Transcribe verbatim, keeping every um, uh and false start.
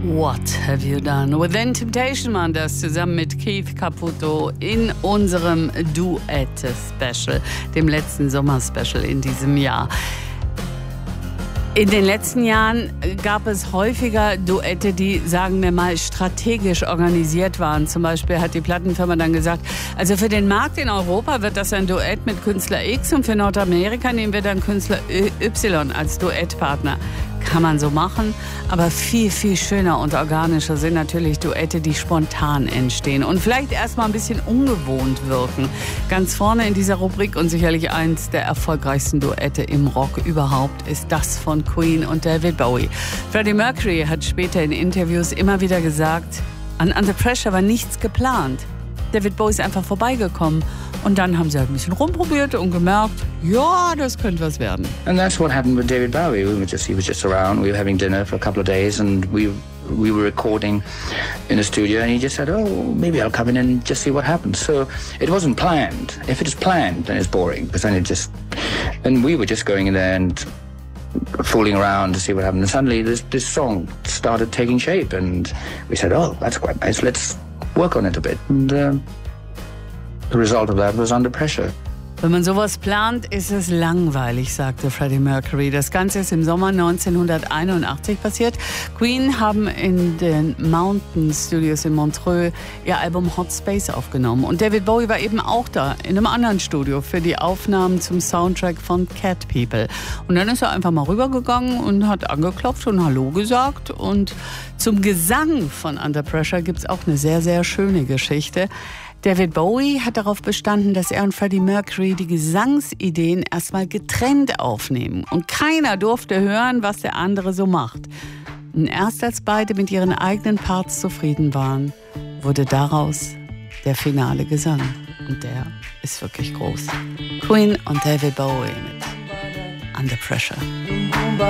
What Have You Done? With The Temptation waren das zusammen mit Keith Caputo in unserem Duette-Special, dem letzten Sommer-Special in diesem Jahr. In den letzten Jahren gab es häufiger Duette, die, sagen wir mal, strategisch organisiert waren. Zum Beispiel hat die Plattenfirma dann gesagt, also für den Markt in Europa wird das ein Duett mit Künstler X und für Nordamerika nehmen wir dann Künstler Y als Duettpartner. Kann man so machen, aber viel, viel schöner und organischer sind natürlich Duette, die spontan entstehen und vielleicht erstmal ein bisschen ungewohnt wirken. Ganz vorne in dieser Rubrik und sicherlich eins der erfolgreichsten Duette im Rock überhaupt ist das von Queen und David Bowie. Freddie Mercury hat später in Interviews immer wieder gesagt, an Under Pressure war nichts geplant. David Bowie ist einfach vorbeigekommen und dann haben sie halt ein bisschen rumprobiert und gemerkt, ja, das könnte was werden. And that's what happened with David Bowie. We were just, he was just around. We were having dinner for a couple of days, and we we were recording in a studio. And he just said, "Oh, maybe I'll come in and just see what happens." So it wasn't planned. If it is planned, then it's boring. Because then it just, and we were just going in there and fooling around to see what happened. And suddenly this this song started taking shape, and we said, "Oh, that's quite nice. Let's work on it a bit." And uh, the result of that was Under Pressure. Wenn man sowas plant, ist es langweilig, sagte Freddie Mercury. Das Ganze ist im Sommer neunzehnhunderteinundachtzig passiert. Queen haben in den Mountain Studios in Montreux ihr Album Hot Space aufgenommen. Und David Bowie war eben auch da, in einem anderen Studio, für die Aufnahmen zum Soundtrack von Cat People. Und dann ist er einfach mal rübergegangen und hat angeklopft und Hallo gesagt. Und zum Gesang von Under Pressure gibt es auch eine sehr, sehr schöne Geschichte. David Bowie hat darauf bestanden, dass er und Freddie Mercury die Gesangsideen erstmal getrennt aufnehmen. Und keiner durfte hören, was der andere so macht. Und erst als beide mit ihren eigenen Parts zufrieden waren, wurde daraus der finale Gesang. Und der ist wirklich groß. Queen und David Bowie mit Under Pressure.